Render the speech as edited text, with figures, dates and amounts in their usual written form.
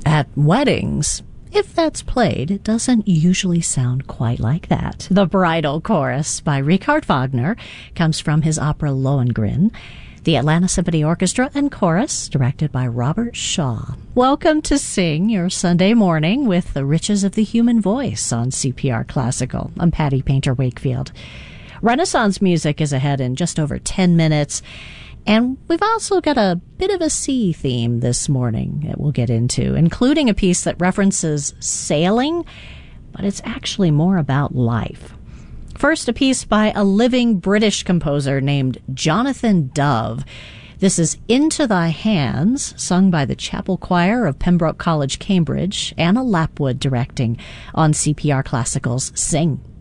At weddings, if that's played, it doesn't usually sound quite like that. The Bridal Chorus by Richard Wagner comes from his opera Lohengrin. The Atlanta Symphony Orchestra and Chorus, directed by Robert Shaw. Welcome to Sing Your Sunday Morning with the Riches of the Human Voice on CPR Classical. I'm Patty Painter Wakefield. Renaissance music is ahead in just over 10 minutes. And we've also got a bit of a sea theme this morning that we'll get into, including a piece that references sailing, but it's actually more about life. First, a piece by a living British composer named Jonathan Dove. This is Into Thy Hands, sung by the Chapel Choir of Pembroke College, Cambridge. Anna Lapwood directing on CPR Classical's Sing.